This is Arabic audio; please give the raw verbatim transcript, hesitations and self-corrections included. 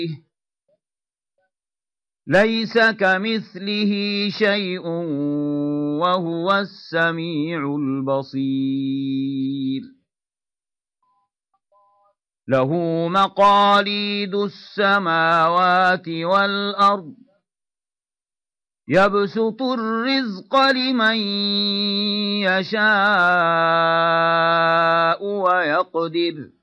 ليس كمثله شيء وهو السميع البصير له مقاليد السماوات والأرض يبسط الرزق لمن يشاء ويقدر